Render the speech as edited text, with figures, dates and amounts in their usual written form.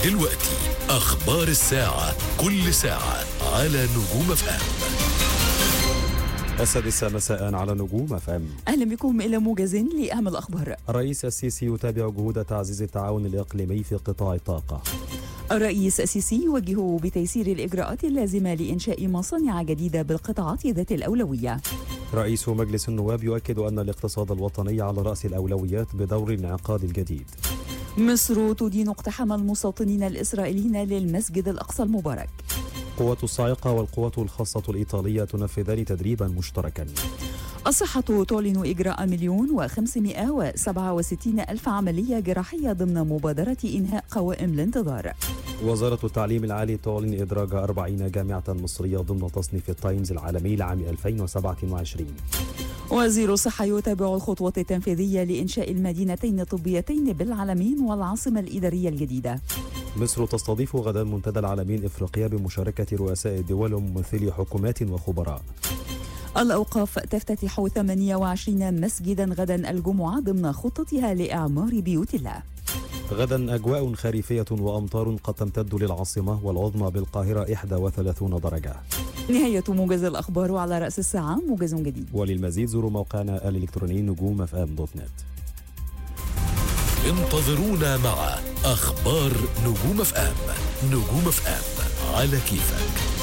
دلوقتي أخبار الساعة، كل ساعة على نجوم FM. 6 مساء على نجوم FM. أهلا بكم إلى موجز لأهم الأخبار. الرئيس السيسي يتابع جهود تعزيز التعاون الإقليمي في قطاع الطاقة. الرئيس السيسي يوجه بتيسير الإجراءات اللازمة لإنشاء مصانع جديدة بالقطاعات ذات الأولوية. رئيس مجلس النواب يؤكد أن الاقتصاد الوطني على رأس الأولويات بدور الانعقاد الجديد. مصر تدين اقتحام المستوطنين الإسرائيليين للمسجد الأقصى المبارك. قوة الصاعقة والقوة الخاصة الإيطالية تنفذان تدريبا مشتركا. الصحة تعلن إجراء 1,567,000 عملية جراحية ضمن مبادرة إنهاء قوائم الانتظار. وزارة التعليم العالي تعلن إدراج 40 جامعة مصرية ضمن تصنيف التايمز العالمي لعام 2027. وزير الصحة يتابع الخطوات التنفيذية لإنشاء المدينتين الطبيتين بالعلمين والعاصمة الإدارية الجديدة. مصر تستضيف غدا منتدى العالمين إفريقيا بمشاركة رؤساء الدول وممثلي حكومات وخبراء. الأوقاف تفتتح 28 مسجدا غدا الجمعة ضمن خطتها لإعمار بيوت الله. غدا أجواء خريفية وأمطار قد تمتد للعاصمة والعظمى بالقاهرة 31 درجة. نهاية موجز الأخبار، على رأس الساعة موجز جديد. وللمزيد زوروا موقعنا الإلكتروني نجوم.fm.net. انتظرونا مع أخبار نجوم FM. نجوم FM على كيفك.